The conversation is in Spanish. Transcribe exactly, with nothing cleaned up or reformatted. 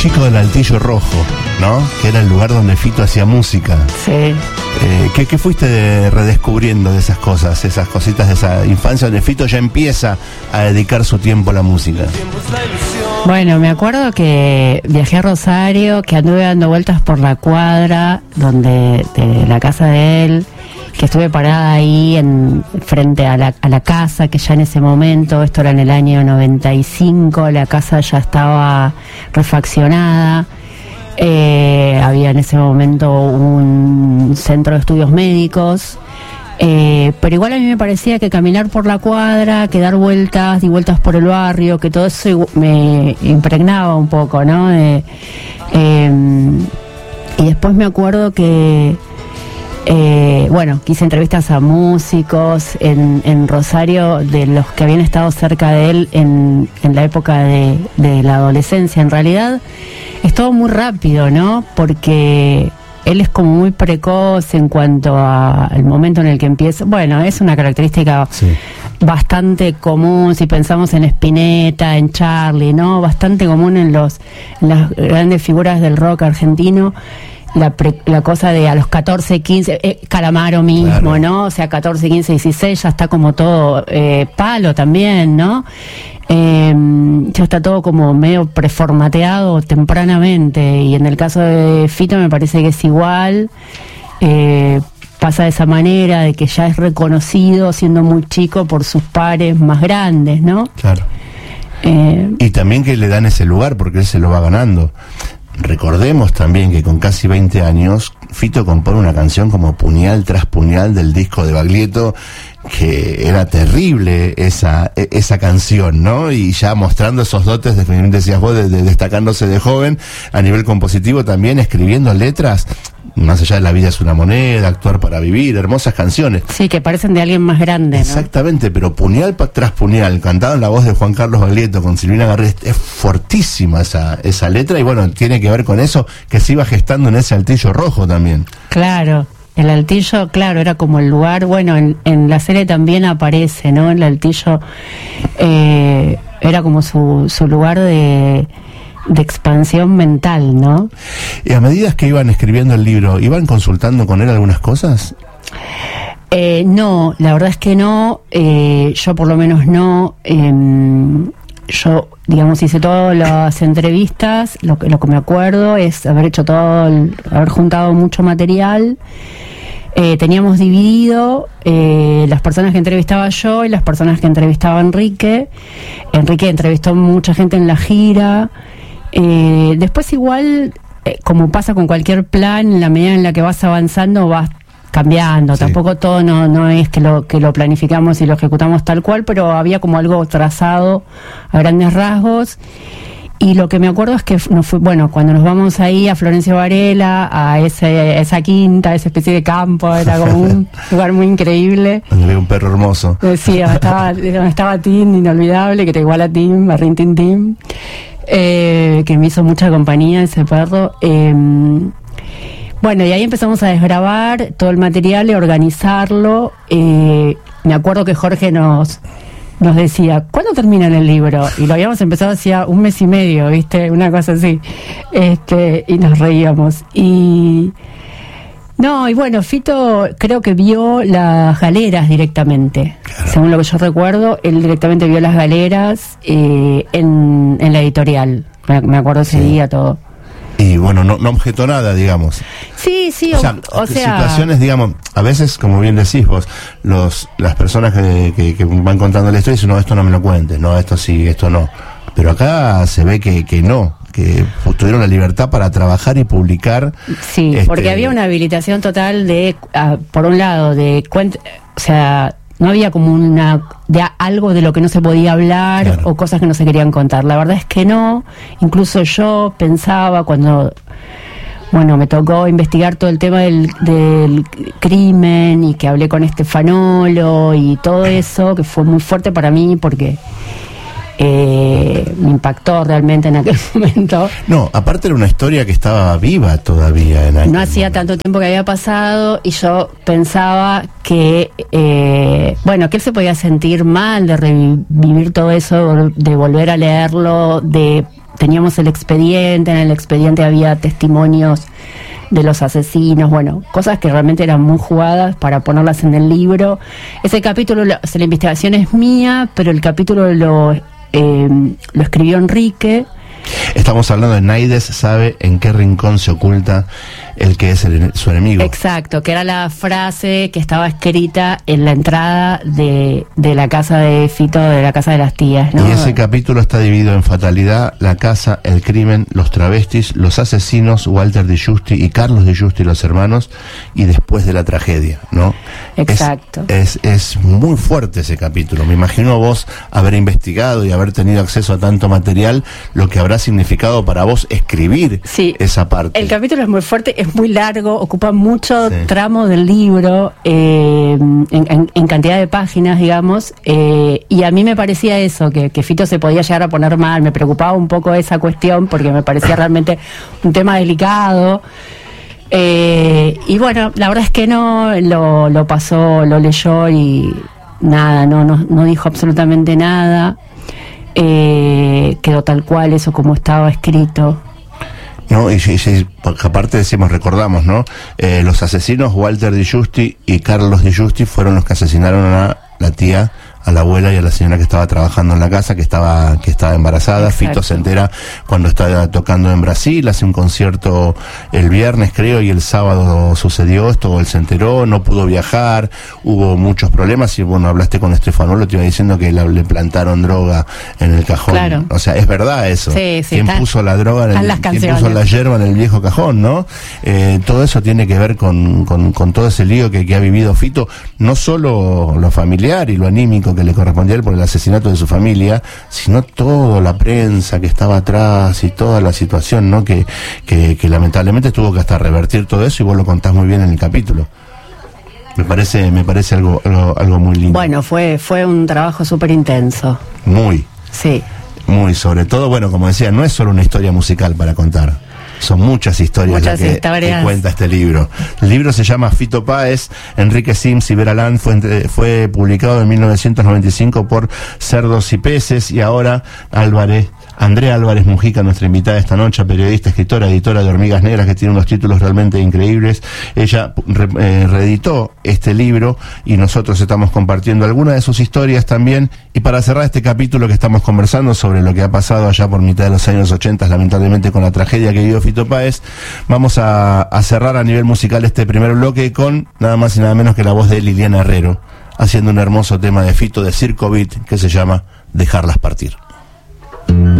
chico del Altillo Rojo, ¿no? Que era el lugar donde Fito hacía música. Sí. Eh, ¿qué, ¿Qué fuiste redescubriendo de esas cosas, esas cositas de esa infancia donde Fito ya empieza a dedicar su tiempo a la música? Bueno, me acuerdo que viajé a Rosario, que anduve dando vueltas por la cuadra donde de la casa de él, que estuve parada ahí en frente a la, a la casa, que ya en ese momento, esto era en el año noventa y cinco, la casa ya estaba refaccionada. Eh, había en ese momento un centro de estudios médicos, eh, pero igual a mí me parecía que caminar por la cuadra, que dar vueltas y vueltas por el barrio, que todo eso me impregnaba un poco, ¿no? Eh, eh, y después me acuerdo que Eh, bueno, quise entrevistas a músicos en, en Rosario, de los que habían estado cerca de él en, en la época de, de la adolescencia. En realidad es todo muy rápido, ¿no? Porque él es como muy precoz en cuanto al momento en el que empieza. Bueno, es una característica sí. bastante común si pensamos en Spinetta, en Charlie, ¿no? Bastante común en, los, en las grandes figuras del rock argentino. La, pre, la cosa de a los catorce, quince, eh, Calamaro mismo, claro. ¿no? O sea, catorce, quince, dieciséis ya está como todo eh, palo también, ¿no? Eh, ya está todo como medio preformateado tempranamente, y en el caso de Fito me parece que es igual. Eh, pasa de esa manera, de que ya es reconocido siendo muy chico por sus pares más grandes, ¿no? Claro. Eh, y también que le dan ese lugar porque él se lo va ganando. Recordemos también que con casi veinte años Fito compone una canción como Puñal tras Puñal del disco de Baglietto, que era terrible esa esa canción, ¿no? Y ya mostrando esos dotes, definitivamente decías vos, de, de destacándose de joven a nivel compositivo, también escribiendo letras más allá de La vida es una moneda, Actuar para vivir, hermosas canciones. Sí, que parecen de alguien más grande, ¿no? Exactamente, pero Puñal tras Puñal, cantado en la voz de Juan Carlos Baglietto con Silvina Garrés, es fortísima esa esa letra, y bueno, tiene que ver con eso que se iba gestando en ese Altillo Rojo también. Claro. El Altillo, claro, era como el lugar, bueno, en, en la serie también aparece, ¿no? El Altillo eh, era como su, su lugar de, de expansión mental, ¿no? Y a medida que iban escribiendo el libro, ¿iban consultando con él algunas cosas? Eh, no, la verdad es que no, eh, yo por lo menos no. Eh, yo, digamos, hice todas las entrevistas, lo que, lo que me acuerdo es haber hecho todo, el, haber juntado mucho material. Eh, teníamos dividido eh, las personas que entrevistaba yo y las personas que entrevistaba Enrique. Enrique entrevistó mucha gente en la gira. Eh, después igual, eh, como pasa con cualquier plan, en la medida en la que vas avanzando vas cambiando. Sí. Tampoco todo no, no es que lo, que lo planificamos y lo ejecutamos tal cual, pero había como algo trazado a grandes rasgos. Y lo que me acuerdo es que nos fue, bueno, cuando nos vamos ahí a Florencio Varela, a ese, a esa quinta, a esa especie de campo, era como un lugar muy increíble. Donde había un perro hermoso. Sí, estaba, estaba Tim, inolvidable, que era igual a Tim, a Rin Tin Tim, eh, que me hizo mucha compañía ese perro. Eh, bueno, y ahí empezamos a desgravar todo el material y organizarlo. Eh, me acuerdo que Jorge nos... nos decía, ¿cuándo termina el libro? Y lo habíamos empezado hacía un mes y medio, ¿viste? Una cosa así. Este, y nos reíamos. Y no, y bueno, Fito creo que vio las galeras directamente. Claro. Según lo que yo recuerdo, él directamente vio las galeras eh, en, en la editorial. Me, me acuerdo ese sí. día todo. Y bueno, no, no objetó nada, digamos. Sí, sí, o, o sea, o sea situaciones, digamos, a veces, como bien decís vos, los las personas que, que, que van contando la historia dicen, no, esto no me lo cuentes, no, esto sí, esto no. Pero acá se ve que, que no, que tuvieron la libertad para trabajar y publicar. Sí, este... porque había una habilitación total de, uh, por un lado, de cuenta, o sea... no había como una de algo de lo que no se podía hablar, claro, o cosas que no se querían contar. La verdad es que no. Incluso yo pensaba cuando, bueno, me tocó investigar todo el tema del, del crimen y que hablé con Estefanolo y todo eso, que fue muy fuerte para mí porque eh, me impactó realmente en aquel momento. No, aparte era una historia que estaba viva todavía en aquel No hacía momento. tanto tiempo que había pasado y yo pensaba que eh, bueno, que él se podía sentir mal de revivir todo eso, de volver a leerlo, de teníamos el expediente, en el expediente había testimonios de los asesinos, bueno, cosas que realmente eran muy jugadas para ponerlas en el libro. Ese capítulo, la, la investigación es mía, pero el capítulo lo, eh, lo escribió Enrique. Estamos hablando de Naides sabe en qué rincón se oculta el que es el, su enemigo. Exacto, que era la frase que estaba escrita en la entrada de, de la casa de Fito, de la casa de las tías, ¿no? Y ese capítulo está dividido en Fatalidad, La casa, el crimen, los travestis, los asesinos, Walter Di Giusti y Carlos Di Giusti, los hermanos, y después de la tragedia, ¿no? Exacto. Es, es, es muy fuerte ese capítulo. Me imagino vos haber investigado y haber tenido acceso a tanto material, lo que habrá significado para vos escribir sí, esa parte. El capítulo es muy fuerte, es muy largo, ocupa mucho sí. tramo del libro, eh, en, en, en cantidad de páginas, digamos, eh, y a mí me parecía eso, que, que Fito se podía llegar a poner mal, me preocupaba un poco esa cuestión, porque me parecía realmente un tema delicado. Eh, y bueno, la verdad es que no, lo, lo pasó, lo leyó y nada, no, no, no dijo absolutamente nada. Eh, quedó tal cual eso como estaba escrito. No, y, y, y aparte decimos, recordamos, ¿no? Eh, los asesinos Walter Di Giusti y Carlos Di Giusti fueron los que asesinaron a la tía, a la abuela y a la señora que estaba trabajando en la casa, que estaba que estaba embarazada. Exacto. Fito se entera cuando está tocando en Brasil, hace un concierto el viernes creo, y el sábado sucedió esto, él se enteró, no pudo viajar, hubo muchos problemas, y bueno, hablaste con Estefanolo, te iba diciendo que la, le plantaron droga en el cajón. Claro. O sea, es verdad eso. Sí, sí, ¿Quién puso la droga en el, quién puso la yerba en el viejo cajón, no? Eh, todo eso tiene que ver con, con, con todo ese lío que, que ha vivido Fito, no solo lo familiar y lo anímico que le correspondía a él por el asesinato de su familia, sino toda la prensa que estaba atrás y toda la situación, ¿no? Que, que, que lamentablemente tuvo que hasta revertir todo eso, y vos lo contás muy bien en el capítulo. Me parece, me parece algo, algo, algo muy lindo. Bueno, fue, fue un trabajo súper intenso. Muy. Sí. Muy, sobre todo, bueno, como decía, no es solo una historia musical para contar. Son muchas historias muchas las que, historias. que cuenta este libro. El libro se llama Fito Páez, Enrique Sims y Vera Land, fue, fue publicado en mil novecientos noventa y cinco por Cerdos y Peces, y ahora Álvarez, Andrea Álvarez Mujica, nuestra invitada esta noche, periodista, escritora, editora de Hormigas Negras, que tiene unos títulos realmente increíbles. Ella re, eh, reeditó este libro y nosotros estamos compartiendo algunas de sus historias también. Y para cerrar este capítulo que estamos conversando sobre lo que ha pasado allá por mitad de los años ochenta, lamentablemente con la tragedia que vivió Fito Páez, vamos a, a cerrar a nivel musical este primer bloque con nada más y nada menos que la voz de Liliana Herrero, haciendo un hermoso tema de Fito de Circo Beat que se llama Dejarlas Partir.